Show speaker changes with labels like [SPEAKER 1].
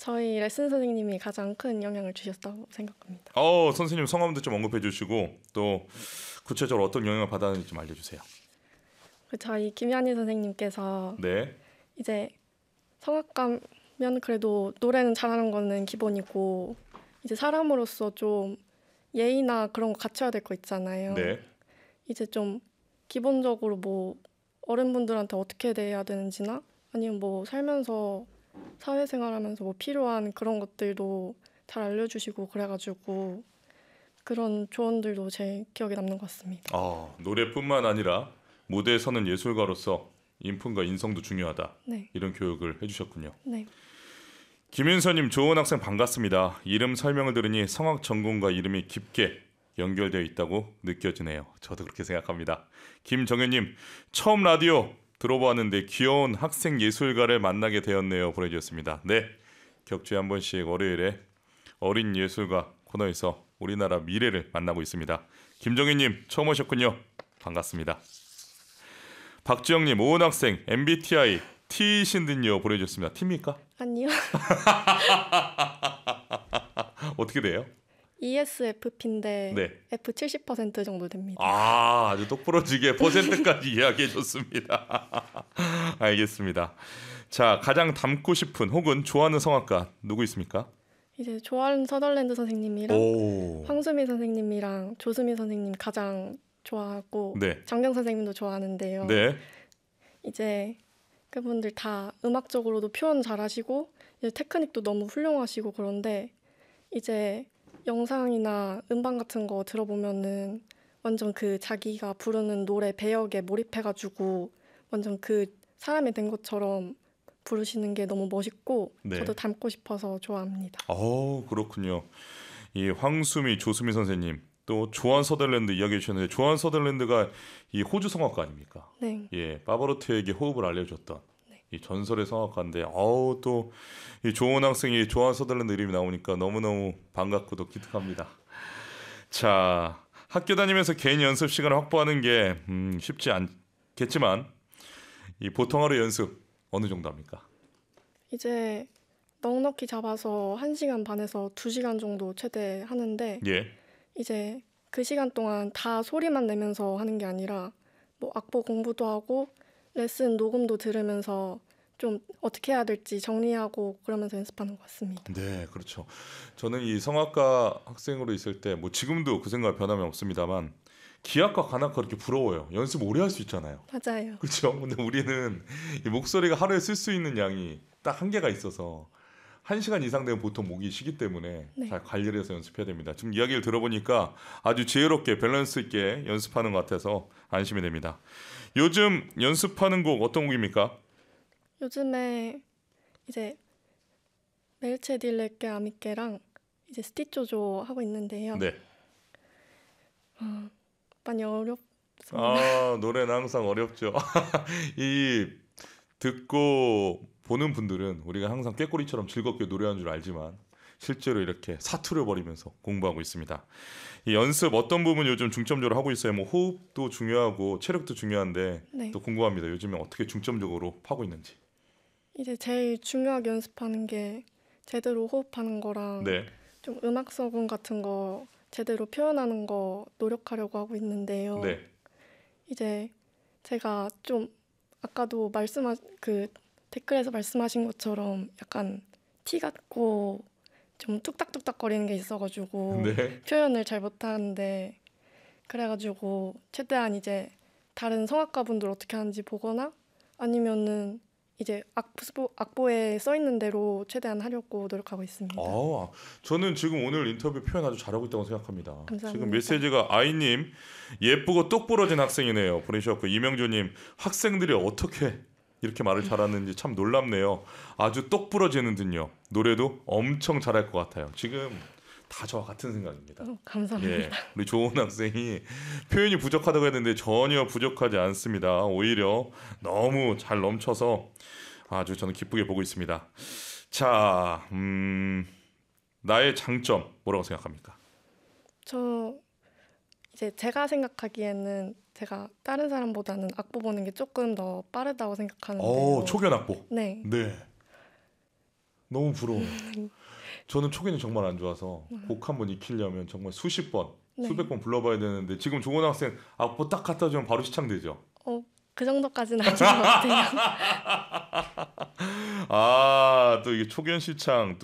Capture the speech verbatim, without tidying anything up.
[SPEAKER 1] 저희 레슨 선생님이 가장 큰 영향을 주셨다고 생각합니다.
[SPEAKER 2] 어, 선생님 성함도 좀 언급해 주시고 또 구체적으로 어떤 영향을 받았는지 좀 알려주세요.
[SPEAKER 1] 그 저희 김현희 선생님께서
[SPEAKER 2] 네.
[SPEAKER 1] 이제 성악가면 그래도 노래는 잘하는 거는 기본이고 이제 사람으로서 좀 예의나 그런 거 갖춰야 될 거 있잖아요.
[SPEAKER 2] 네.
[SPEAKER 1] 이제 좀 기본적으로 뭐 어른분들한테 어떻게 대해야 되는지나 아니면 뭐 살면서 사회생활하면서 뭐 필요한 그런 것들도 잘 알려주시고 그래가지고 그런 조언들도 제 기억에 남는 것 같습니다.
[SPEAKER 2] 어, 노래뿐만 아니라 무대에 서는 예술가로서 인품과 인성도 중요하다.
[SPEAKER 1] 네,
[SPEAKER 2] 이런 교육을 해주셨군요.
[SPEAKER 1] 네.
[SPEAKER 2] 김윤서님 좋은 학생 반갑습니다. 이름 설명을 들으니 성악 전공과 이름이 깊게 연결되어 있다고 느껴지네요. 저도 그렇게 생각합니다. 김정현님 처음 라디오 들어보았는데 귀여운 학생 예술가를 만나게 되었네요. 보내주셨습니다. 네, 격주에 한 번씩 월요일에 어린 예술가 코너에서 우리나라 미래를 만나고 있습니다. 김정현님 처음 오셨군요. 반갑습니다. 박지영님 오은 학생 엠비티아이 T이신 듯요. 보내주셨습니다. T입니까?
[SPEAKER 1] 아니요.
[SPEAKER 2] 어떻게 돼요?
[SPEAKER 1] 이에스에프피인데
[SPEAKER 2] 네.
[SPEAKER 1] F 칠십 퍼센트 정도 됩니다.
[SPEAKER 2] 아, 아주 똑부러지게 퍼센트까지 이야기해 줬습니다. 알겠습니다. 자, 가장 닮고 싶은 혹은 좋아하는 성악가 누구 있습니까?
[SPEAKER 1] 이제 조한 서덜랜드 선생님이랑
[SPEAKER 2] 오.
[SPEAKER 1] 황수미 선생님이랑 조수미 선생님 가장 좋아하고
[SPEAKER 2] 네.
[SPEAKER 1] 장경 선생님도 좋아하는데요.
[SPEAKER 2] 네.
[SPEAKER 1] 이제 그분들 다 음악적으로도 표현 잘하시고 이제 테크닉도 너무 훌륭하시고 그런데 이제 영상이나 음반 같은 거 들어보면은 완전 그 자기가 부르는 노래 배역에 몰입해가지고 완전 그 사람이 된 것처럼 부르시는 게 너무 멋있고
[SPEAKER 2] 네.
[SPEAKER 1] 저도 닮고 싶어서 좋아합니다.
[SPEAKER 2] 어, 그렇군요. 이 황수미, 조수미 선생님 또 조한 서덜랜드 이야기해 주셨는데 조한 서덜랜드가 이 호주 성악가 아닙니까?
[SPEAKER 1] 네,
[SPEAKER 2] 예, 파바로티에게 호흡을 알려줬던
[SPEAKER 1] 네.
[SPEAKER 2] 이 전설의 성악가인데 어우 또 이 좋은 학생이 조한 서덜랜드 이름이 나오니까 너무너무 반갑고 또 기특합니다. 자, 학교 다니면서 개인 연습 시간을 확보하는 게 음, 쉽지 않겠지만 이 보통 하루 연습 어느 정도 합니까?
[SPEAKER 1] 이제 넉넉히 잡아서 한 시간 반에서 두 시간 정도 최대 하는데
[SPEAKER 2] 예.
[SPEAKER 1] 이제 그 시간 동안 다 소리만 내면서 하는 게 아니라 뭐 악보 공부도 하고 레슨 녹음도 들으면서 좀 어떻게 해야 될지 정리하고 그러면서 연습하는 것 같습니다.
[SPEAKER 2] 네, 그렇죠. 저는 이 성악가 학생으로 있을 때 뭐 지금도 그 생각 변함이 없습니다만 기악과 관악과 이렇게 부러워요. 연습 오래 할 수 있잖아요.
[SPEAKER 1] 맞아요.
[SPEAKER 2] 그렇죠. 근데 우리는 이 목소리가 하루에 쓸 수 있는 양이 딱 한계가 있어서 한 시간 이상 되면 보통 목이 쉬기 때문에
[SPEAKER 1] 네.
[SPEAKER 2] 잘 관리를 해서 연습해야 됩니다. 지금 이야기를 들어보니까 아주 지혜롭게 밸런스 있게 연습하는 것 같아서 안심이 됩니다. 요즘 연습하는 곡 어떤 곡입니까?
[SPEAKER 1] 요즘에 이제 멜체 딜레께 아미께랑 이제 스티초조 하고 있는데요.
[SPEAKER 2] 네.
[SPEAKER 1] 어, 많이 어렵습니다.
[SPEAKER 2] 아, 노래는 항상 어렵죠. 이 듣고 보는 분들은 우리가 항상 꾀꼬리처럼 즐겁게 노래하는 줄 알지만 실제로 이렇게 사투려 버리면서 공부하고 있습니다. 이 연습 어떤 부분 요즘 중점적으로 하고 있어요? 뭐 호흡도 중요하고 체력도 중요한데
[SPEAKER 1] 네.
[SPEAKER 2] 또 궁금합니다. 요즘에 어떻게 중점적으로 하고 있는지.
[SPEAKER 1] 이제 제일 중요하게 연습하는 게 제대로 호흡하는 거랑
[SPEAKER 2] 네.
[SPEAKER 1] 좀 음악 서군 같은 거 제대로 표현하는 거 노력하려고 하고 있는데요.
[SPEAKER 2] 네.
[SPEAKER 1] 이제 제가 좀 아까도 말씀하 그 댓글에서 말씀하신 것처럼 약간 티 같고 좀 뚝딱뚝딱 거리는 게 있어가지고
[SPEAKER 2] 네.
[SPEAKER 1] 표현을 잘 못하는데 그래가지고 최대한 이제 다른 성악가분들 어떻게 하는지 보거나 아니면은 이제 악보, 악보에 써 있는 대로 최대한 하려고 노력하고 있습니다.
[SPEAKER 2] 아, 저는 지금 오늘 인터뷰 표현 아주 잘하고 있다고 생각합니다.
[SPEAKER 1] 감사합니다.
[SPEAKER 2] 지금 메시지가 아이님 예쁘고 똑부러진 학생이네요 보내주셨고 이명조님 학생들이 어떻게 이렇게 말을 잘하는지 참 놀랍네요. 아주 똑부러지는 듯요. 노래도 엄청 잘할 것 같아요. 지금 다 저와 같은 생각입니다.
[SPEAKER 1] 어, 감사합니다.
[SPEAKER 2] 예, 우리 좋은 학생이 표현이 부족하다고 했는데 전혀 부족하지 않습니다. 오히려 너무 잘 넘쳐서 아주 저는 기쁘게 보고 있습니다. 자, 음, 나의 장점 뭐라고 생각합니까?
[SPEAKER 1] 저 이제 제가 생각하기에는 제가 다른 사람보다는 악보 보는 게 조금 더 빠르다고 생각하는데요.
[SPEAKER 2] 오, 초견 악보.
[SPEAKER 1] 네.
[SPEAKER 2] 네. 너무 부러워요. 저는 초기는 정말 안 좋아서 곡 한 번 익히려면 정말 수십 번,
[SPEAKER 1] 네.
[SPEAKER 2] 수백 번 불러봐야 되는데 지금 좋은 학생 악보 딱 갖다 주면 바로 시창되죠.
[SPEAKER 1] 어, 그 정도까지는 아닌 것 같아요.
[SPEAKER 2] 아, 또 이게 초견 시창 또